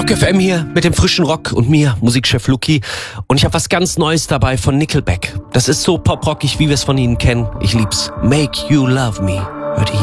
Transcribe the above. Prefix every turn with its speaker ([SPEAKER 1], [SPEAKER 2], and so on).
[SPEAKER 1] Rock FM hier mit dem frischen Rock und mir, Musikchef Luki. Und ich habe was ganz Neues dabei von Nickelback. Das ist so poprockig, wie wir es von ihnen kennen. Ich lieb's. Make You Love Me. Hört ihr hier?